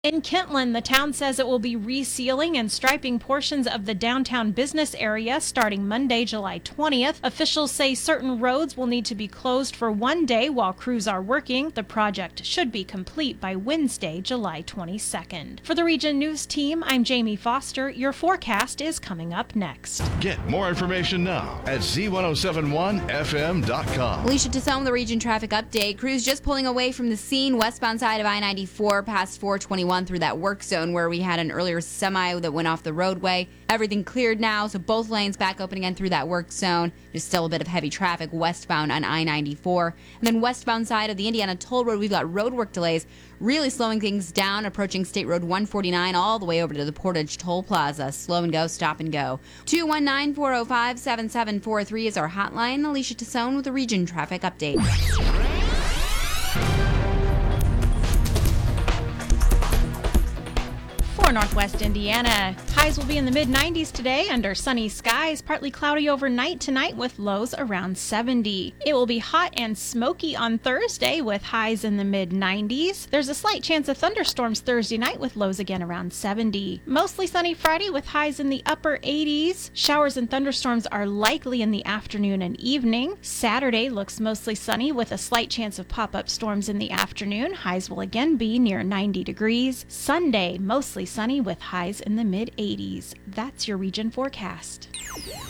In Kentland, the town says it will be resealing and striping portions of the downtown business area starting Monday, July 20th. Officials say certain roads will need to be closed for one day while crews are working. The project should be complete by Wednesday, July 22nd. For the Region News Team, I'm Jamie Foster. Your forecast is coming up next. Get more information now at Z1071FM.com. Alicia Tassone, the Region Traffic Update. Crews just pulling away from the scene westbound side of I-94 past 421 through that work zone where we had an earlier semi that went off the roadway. Everything cleared now, so both lanes back open again through that work zone. There's still a bit of heavy traffic westbound on I-94. And then westbound side of the Indiana Toll Road, we've got roadwork delays really slowing things down, approaching State Road 149 all the way over to the Portage Toll Plaza. Slow and go, stop and go. 219-405-7743 is our hotline. Alicia Tassone with the Region Traffic Update. For Northwest Indiana, highs will be in the mid-90s today under sunny skies, partly cloudy overnight tonight with lows around 70. It will be hot and smoky on Thursday with highs in the mid-90s. There's a slight chance of thunderstorms Thursday night with lows again around 70. Mostly sunny Friday with highs in the upper 80s. Showers and thunderstorms are likely in the afternoon and evening. Saturday looks mostly sunny with a slight chance of pop-up storms in the afternoon. Highs will again be near 90 degrees. Sunday, mostly sunny with highs in the mid-80s. That's your region forecast.